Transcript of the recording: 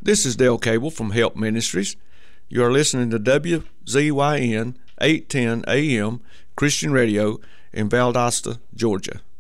This is Dale Cable from Help Ministries. You are listening to WZYN 810 AM Christian Radio in Valdosta, Georgia.